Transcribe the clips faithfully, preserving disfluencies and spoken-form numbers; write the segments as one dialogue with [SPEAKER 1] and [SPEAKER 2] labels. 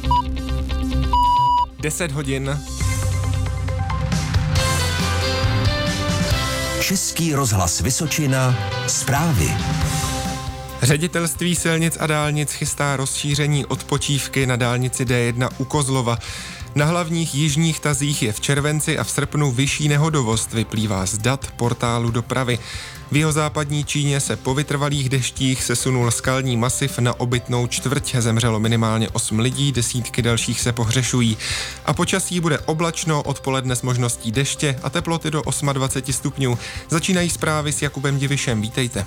[SPEAKER 1] deset hodin.
[SPEAKER 2] Český rozhlas Vysočina, zprávy.
[SPEAKER 1] Ředitelství silnic a dálnic chystá rozšíření odpočívky na dálnici D jedna u Kozlova. Na hlavních jižních tazích je v červenci a v srpnu vyšší nehodovost, vyplývá z dat portálu dopravy. V jihozápadní Číně se po vytrvalých deštích sesunul skalní masiv na obytnou čtvrť. Zemřelo minimálně osm lidí, desítky dalších se pohřešují. A počasí bude oblačno, odpoledne s možností deště a teploty do dvacet osm stupňů. Začínají zprávy s Jakubem Divišem, vítejte.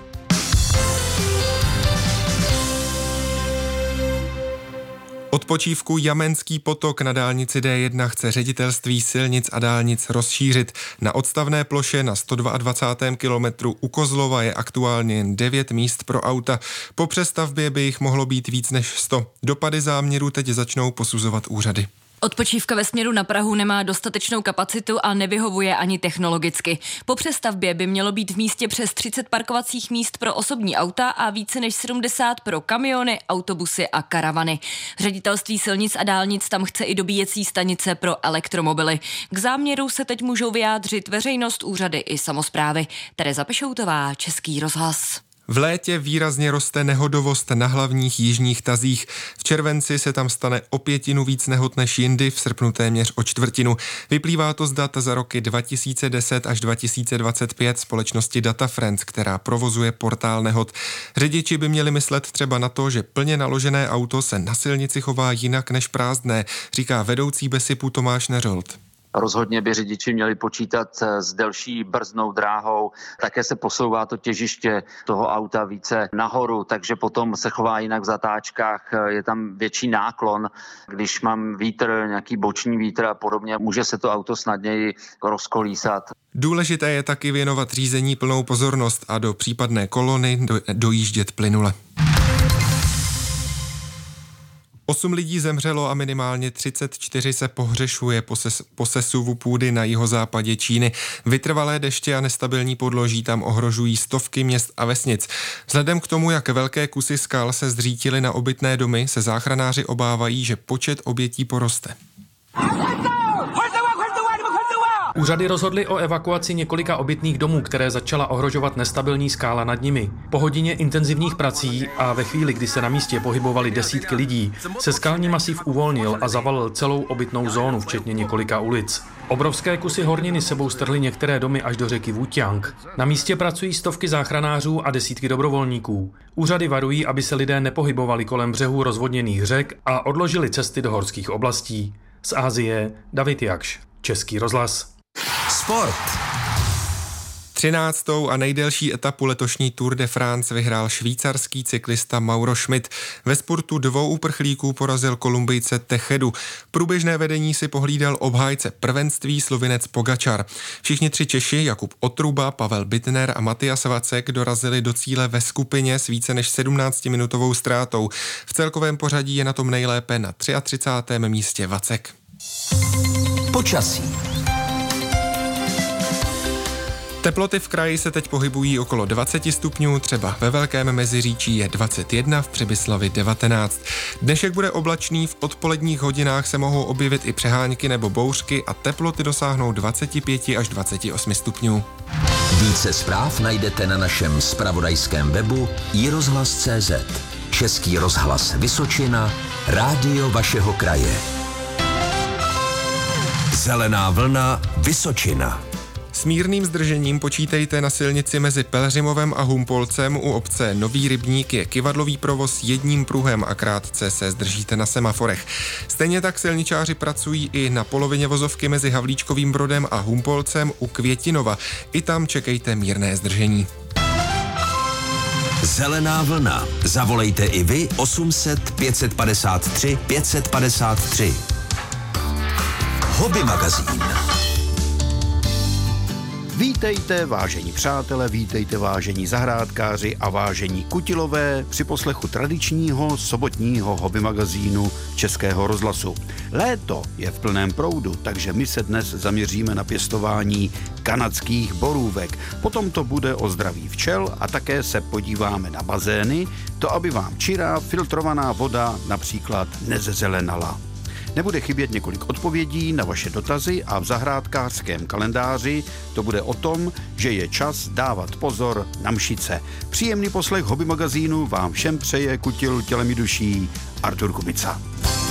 [SPEAKER 1] Odpočívku Jamenský potok na dálnici D jedna chce ředitelství silnic a dálnic rozšířit. Na odstavné ploše na sto dvacet dva kilometrů u Kozlova je aktuálně jen devět míst pro auta. Po přestavbě by jich mohlo být víc než sto. Dopady záměru teď začnou posuzovat úřady.
[SPEAKER 3] Odpočívka ve směru na Prahu nemá dostatečnou kapacitu a nevyhovuje ani technologicky. Po přestavbě by mělo být v místě přes třicet parkovacích míst pro osobní auta a více než sedmdesát pro kamiony, autobusy a karavany. Ředitelství silnic a dálnic tam chce i dobíjecí stanice pro elektromobily. K záměru se teď můžou vyjádřit veřejnost, úřady i samosprávy. Tereza Pešoutová, Český rozhlas.
[SPEAKER 1] V létě výrazně roste nehodovost na hlavních jižních tazích. V červenci se tam stane o pětinu víc nehod než jindy, v srpnu téměř o čtvrtinu. Vyplývá to z dat za roky dva tisíce deset až dva tisíce dvacet pět společnosti Data Friends, která provozuje portál nehod. Řidiči by měli myslet třeba na to, že plně naložené auto se na silnici chová jinak než prázdné, říká vedoucí Besipu Tomáš Neřolt.
[SPEAKER 4] Rozhodně by řidiči měli počítat s delší brzdnou dráhou, také se posouvá to těžiště toho auta více nahoru, takže potom se chová jinak v zatáčkách, je tam větší náklon. Když mám vítr, nějaký boční vítr a podobně, může se to auto snadněji rozkolísat.
[SPEAKER 1] Důležité je taky věnovat řízení plnou pozornost a do případné kolony do, dojíždět plynule. Osm lidí zemřelo a minimálně třicet čtyři se pohřešuje po, ses, po sesuvu půdy na jihozápadě Číny. Vytrvalé deště a nestabilní podloží tam ohrožují stovky měst a vesnic. Vzhledem k tomu, jak velké kusy skal se zřítily na obytné domy, se záchranáři obávají, že počet obětí poroste.
[SPEAKER 5] Úřady rozhodly o evakuaci několika obytných domů, které začala ohrožovat nestabilní skála nad nimi. Po hodině intenzivních prací a ve chvíli, kdy se na místě pohybovaly desítky lidí, se skalní masiv uvolnil a zavalil celou obytnou zónu, včetně několika ulic. Obrovské kusy horniny sebou strhly některé domy až do řeky Wujiang. Na místě pracují stovky záchranářů a desítky dobrovolníků. Úřady varují, aby se lidé nepohybovali kolem břehů rozvodněných řek a odložili cesty do horských oblastí. Z Asie David Jakš, Český rozhlas.
[SPEAKER 2] Sport.
[SPEAKER 1] Třináctou a nejdelší etapu letošní Tour de France vyhrál švýcarský cyklista Mauro Schmid. Ve spurtu dvou uprchlíků porazil Kolumbijce Techedu. Průběžné vedení si pohlídal obhájce prvenství Slovinec Pogačar. Všichni tři Češi, Jakub Otruba, Pavel Bittner a Matias Vacek, dorazili do cíle ve skupině s více než sedmnáctiminutovou ztrátou. V celkovém pořadí je na tom nejlépe na třicátém třetím místě Vacek.
[SPEAKER 2] Počasí.
[SPEAKER 1] Teploty v kraji se teď pohybují okolo dvacet stupňů, třeba ve Velkém Meziříčí je dvacet jedna, v Přibyslavi devatenáct. Dnešek bude oblačný, v odpoledních hodinách se mohou objevit i přehánky nebo bouřky a teploty dosáhnou dvacet pět až dvacet osm stupňů.
[SPEAKER 2] Více zpráv najdete na našem zpravodajském webu i rozhlas tečka cé zet. Český rozhlas Vysočina, rádio vašeho kraje. Zelená vlna Vysočina.
[SPEAKER 1] S mírným zdržením počítejte na silnici mezi Pelhřimovem a Humpolcem. U obce Nový Rybník je kyvadlový provoz jedním pruhem a krátce se zdržíte na semaforech. Stejně tak silničáři pracují i na polovině vozovky mezi Havlíčkovým Brodem a Humpolcem u Květinova. I tam čekejte mírné zdržení.
[SPEAKER 2] Zelená vlna. Zavolejte i vy osm set pět padesát tři pět padesát tři. Hobby magazín.
[SPEAKER 6] Vítejte, vážení přátelé, vítejte, vážení zahrádkáři a vážení kutilové při poslechu tradičního sobotního hobby magazínu Českého rozhlasu. Léto je v plném proudu, takže my se dnes zaměříme na pěstování kanadských borůvek. Potom to bude o zdraví včel a také se podíváme na bazény, to aby vám čirá filtrovaná voda například nezezelenala. Nebude chybět několik odpovědí na vaše dotazy a v zahrádkářském kalendáři to bude o tom, že je čas dávat pozor na mšice. Příjemný poslech hobby magazínu vám všem přeje kutil tělem i duší Artur Kubica.